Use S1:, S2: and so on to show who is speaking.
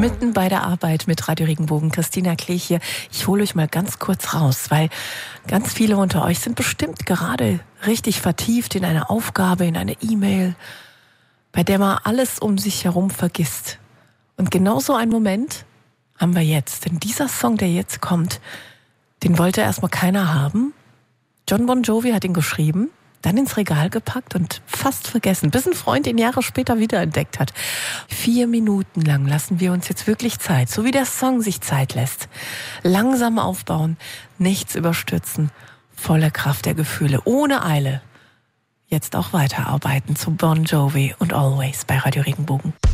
S1: Mitten bei der Arbeit mit Radio Regenbogen. Christina Klee hier. Ich hole euch mal ganz kurz raus, weil ganz viele unter euch sind bestimmt gerade richtig vertieft in eine Aufgabe, in eine E-Mail, bei der man alles um sich herum vergisst. Und genau so einen Moment haben wir jetzt. Denn dieser Song, der jetzt kommt, den wollte erstmal keiner haben. Jon Bon Jovi hat ihn geschrieben, dann ins Regal gepackt und fast vergessen, bis ein Freund ihn Jahre später wiederentdeckt hat. 4 Minuten lang lassen wir uns jetzt wirklich Zeit, so wie der Song sich Zeit lässt. Langsam aufbauen, nichts überstürzen, volle Kraft der Gefühle, ohne Eile. Jetzt auch weiterarbeiten zu Bon Jovi und Always bei Radio Regenbogen.